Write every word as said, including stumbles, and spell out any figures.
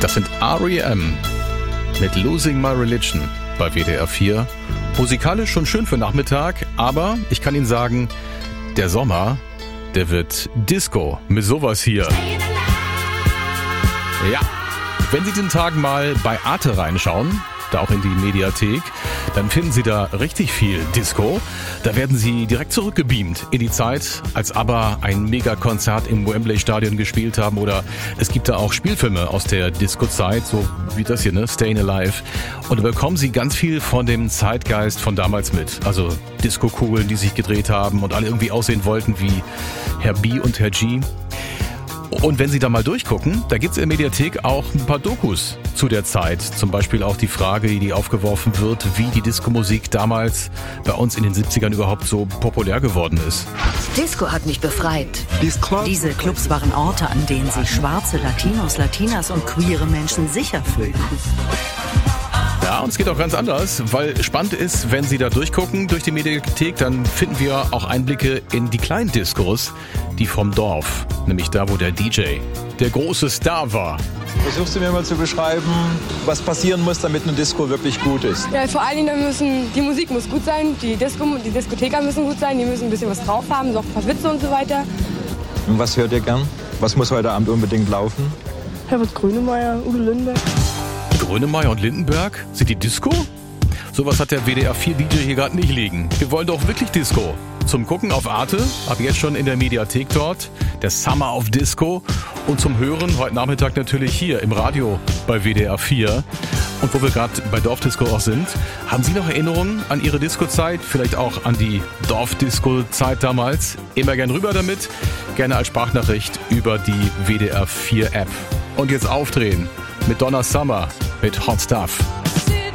Das sind R E M mit Losing My Religion bei W D R vier. Musikalisch schon schön für Nachmittag, aber ich kann Ihnen sagen, der Sommer, der wird Disco mit sowas hier. Ja, wenn Sie den Tag mal bei Arte reinschauen, da auch in die Mediathek, dann finden Sie da richtig viel Disco. Da werden Sie direkt zurückgebeamt in die Zeit, als ABBA ein Megakonzert im Wembley-Stadion gespielt haben, oder es gibt da auch Spielfilme aus der Disco-Zeit, so wie das hier, ne, Stayin' Alive. Und da bekommen Sie ganz viel von dem Zeitgeist von damals mit. Also Disco-Kugeln, die sich gedreht haben und alle irgendwie aussehen wollten wie Herr B und Herr G. Und wenn Sie da mal durchgucken, da gibt's in der Mediathek auch ein paar Dokus zu der Zeit. Zum Beispiel auch die Frage, die aufgeworfen wird, wie die Disco-Musik damals bei uns in den siebzigern überhaupt so populär geworden ist. Disco hat mich befreit. Diese Clubs waren Orte, an denen sich schwarze Latinos, Latinas und queere Menschen sicher fühlten. Ja, und es geht auch ganz anders, weil spannend ist, wenn Sie da durchgucken durch die Mediathek, dann finden wir auch Einblicke in die kleinen Discos, die vom Dorf, nämlich da, wo der D J der große Star war. Versuchst du mir mal zu beschreiben, was passieren muss, damit eine Disco wirklich gut ist? Ja, vor allen Dingen müssen, die Musik muss gut sein, die, Disco, die Diskotheker müssen gut sein, die müssen ein bisschen was drauf haben, so ein paar Witze und so weiter. Und was hört ihr gern? Was muss heute Abend unbedingt laufen? Herbert Grönemeyer, Udo Lindenberg. Grönemeyer und Lindenberg? Sind die Disco? Sowas hat der W D R vier D J hier gerade nicht liegen. Wir wollen doch wirklich Disco. Zum Gucken auf Arte, ab jetzt schon in der Mediathek dort, der Summer of Disco. Und zum Hören heute Nachmittag natürlich hier im Radio bei W D R vier. Und wo wir gerade bei Dorfdisco auch sind, haben Sie noch Erinnerungen an Ihre Disco-Zeit? Vielleicht auch an die Dorfdisco-Zeit damals? Immer gern rüber damit. Gerne als Sprachnachricht über die W D R vier App. Und jetzt aufdrehen mit Donna Summer mit Hot Stuff.